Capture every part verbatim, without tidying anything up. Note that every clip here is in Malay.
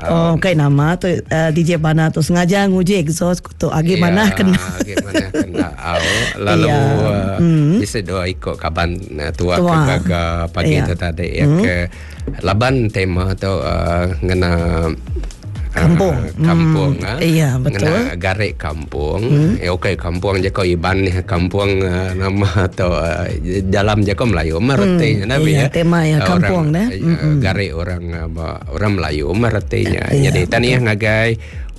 Oh, kay nama tu uh, D J Bana tu sengaja nguji exhaust tu agi yeah, mana kena. Agi mana kena. Oh, lalu yeah. uh, mm. bisa doa ikut kaban uh, tua, tua ke gaga pagi yeah. tu tadi ya mm. ke laban tema tu uh, ngena kampung uh, kampung hmm. ah iya betul ngena garik kampung hmm. eh okey kampung je ko iban ni kampung uh, nama atau uh, dalam je ko Melayu meretinya hmm. nabi iya, ya tema ya kampung dah uh, garik orang uh, orang Melayu meretinya iya, jadi tani yang ngagai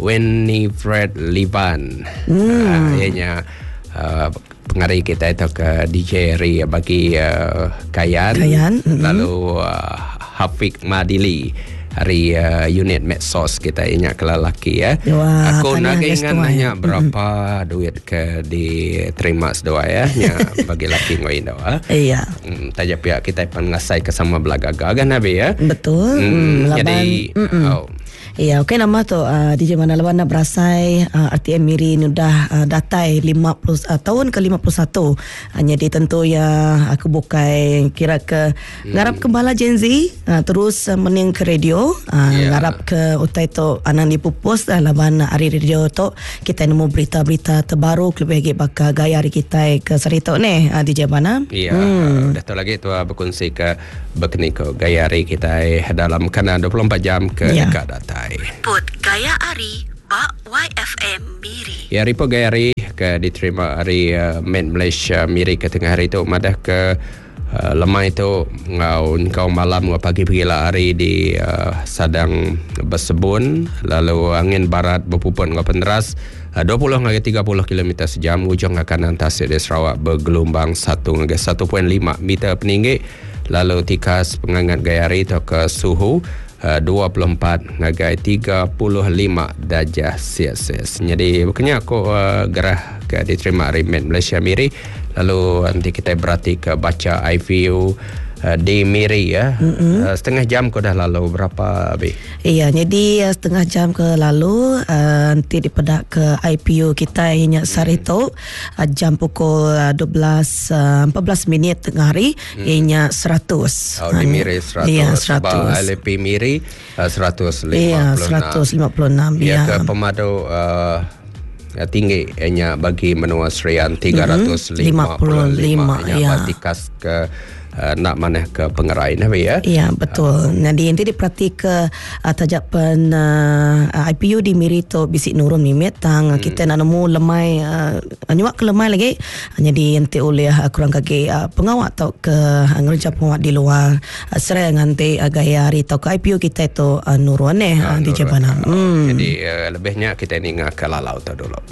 Winifred Liban hmm. uh, ianya uh, pengarik kita itu ke D J Ri bagi uh, Kayan, Kayan. Mm-hmm. lalu uh, Hafiq Madili hari uh, unit medsos kita ingat ke lelaki ya. Wah, aku nak ingat nanya berapa mm-hmm. duit ke diterima sedoa ya nya bagi lelaki ngoin doa. Iya. Hmm, taja pihak kita pan ngasai ke sama belagaga kan nabi ya. Betul. Hmm, mm, jadi oh. Iya, okey nama tu uh, D J Mana Laban nak berasai uh, R T M Miri ni dah uh, datai lima puluh uh, tahun ke lima puluh satu. Uh, jadi tentu ya aku bukai kira ke hmm. ngarap ke bala Gen Z uh, terus uh, mening ke radio uh, yeah. ngarap ke utai tu anan dipupus uh, laban hari radio tu kita nemu berita-berita terbaru lebih lagi bakal gaya hari kita ke serita ni uh, D J Mana. Iya, hmm. dah tu lagi tu uh, berkongsi ke berkini ke gaya hari kita dalam kana dua puluh empat jam ke yeah. dekat datai. Put Gaya Ari Ba Y F M Miri. Ya ripo Gaya Ari ke diterima hari uh, Med Malaysia Miri ke tengah hari tu madah ke uh, lemah itu ngau kau malam ngau pagi pergi lah hari di uh, Sadang Bersebun lalu angin barat berpupun ngau penderas uh, dua puluh hingga tiga puluh kilometer sejam ujung ke kanan tasik di Sarawak bergelombang satu hingga satu perpuluhan lima meter peninggi lalu tikas pengangat Gaya Ari itu ke suhu Uh, dua puluh empat ngagai tiga puluh lima darjah Celsius. Jadi bukannya aku uh, gerah ke diterima Med Malaysia Miri lalu nanti kita berarti ke baca I V U uh, di Miri ya. Mm-hmm. Uh, setengah jam kau dah lalu berapa Abi? Iya, jadi uh, setengah jam ke lalu uh, nanti dipedak ke I P U kita inya Sarito uh, jam pukul uh, dua belas uh, empat belas minit tengah hari mm. inya seratus. Oh di Miri seratus. Iya, seratus. L P Miri uh, seratus lima puluh enam. Iya, seratus lima puluh enam. Ya, ya. Ke pemadu uh, ya, tinggi ianya bagi menua Serian tiga ratus lima puluh lima ianya ya. Batikas ke Uh, nak mana ke pengerai nabi ya. Ya betul. Uh, Jadi nanti diperhati ke uh, tajapan uh, I P U di Miri tu bisik nurun mimit tang hmm. kita nak nemu lemai uh, nyuak ke lemai lagi. Jadi nanti oleh uh, kurang kaki uh, pengawat atau ke uh, ngerja pengawat di luar uh, serai nanti uh, Gaya Ari atau ke I P U kita itu uh, nurun eh uh, di Jabana. Hmm. Jadi uh, lebihnya kita ni ngak ke lalau tu dulu.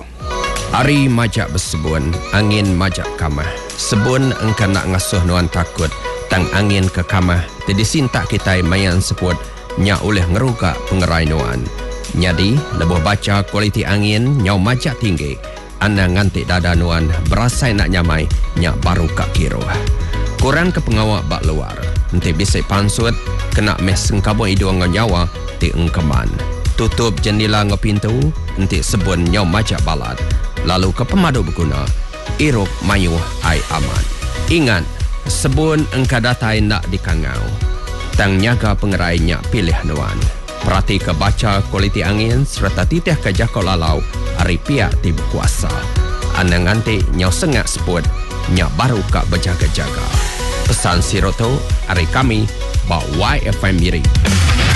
Hari majak bersebun, angin majak kamah. Sebun engkau nak ngasuh nuan takut, tang angin ke kamah. Jadi sintak kita mayan seput, nyak oleh ngeruka pengerai nuan. Jadi, lebuh baca kualiti angin, nyau majak tinggi. Anda ngantik dada nuan, berasai nak nyamai, nyak baru kak kiro. Kurang ke pengawak bak luar, nanti bisik pansut, kena meh sengkabun hidung ngau nyawa, ti engkeman. Tutup jendela ngau pintu, nanti sebun nyau majak balat. Lalu ke pemadu berguna, irup mayu ai aman. Ingat, sebun engkau datai nak dikangau. Tang nyaga pengerainya pilih nuan. Perhati ke baca kualiti angin serta titih ke jakau lalau hari pihak tiba kuasa. Anda nganti nyau sengak sebut, nyak baru kak berjaga-jaga. Pesan siroto hari kami, Ba Y F M Miri.